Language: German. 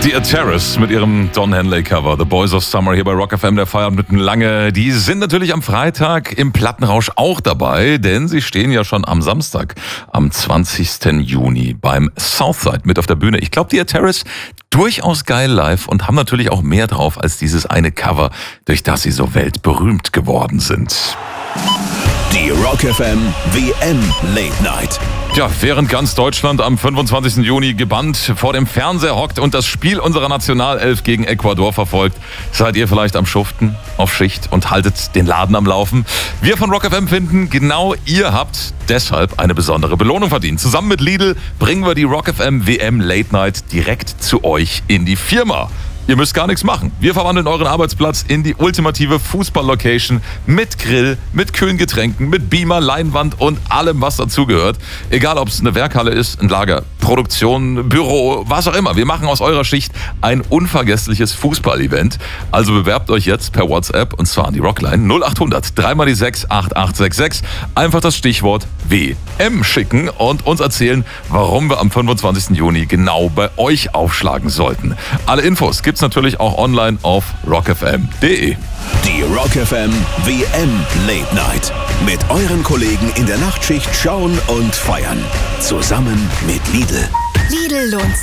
Die Terrace mit ihrem Don Henley Cover, The Boys of Summer, hier bei Rock FM, der Feierabend mitten lange. Die sind natürlich am Freitag im Plattenrausch auch dabei, denn sie stehen ja schon am Samstag, am 20. Juni beim Southside mit auf der Bühne. Ich glaube, die Terrace durchaus geil live und haben natürlich auch mehr drauf als dieses eine Cover, durch das sie so weltberühmt geworden sind. Die Rock FM WM Late Night. Ja, während ganz Deutschland am 25. Juni gebannt vor dem Fernseher hockt und das Spiel unserer Nationalelf gegen Ecuador verfolgt, seid ihr vielleicht am Schuften, auf Schicht und haltet den Laden am Laufen. Wir von Rock FM finden, genau ihr habt deshalb eine besondere Belohnung verdient. Zusammen mit Lidl bringen wir die Rock FM WM Late Night direkt zu euch in die Firma. Ihr müsst gar nichts machen. Wir verwandeln euren Arbeitsplatz in die ultimative Fußball-Location mit Grill, mit kühlen Getränken, mit Beamer, Leinwand und allem, was dazugehört. Egal, ob es eine Werkhalle ist, ein Lager, Produktion, Büro, was auch immer. Wir machen aus eurer Schicht ein unvergessliches Fußball-Event. Also bewerbt euch jetzt per WhatsApp und zwar an die Rockline 0800 3x6 8866. Einfach das Stichwort WM schicken und uns erzählen, warum wir am 25. Juni genau bei euch aufschlagen sollten. Alle Infos gibt's natürlich auch online auf rockfm.de. Die Rock FM WM Late Night. Mit euren Kollegen in der Nachtschicht schauen und feiern. Zusammen mit Lidl. Lidl lohnt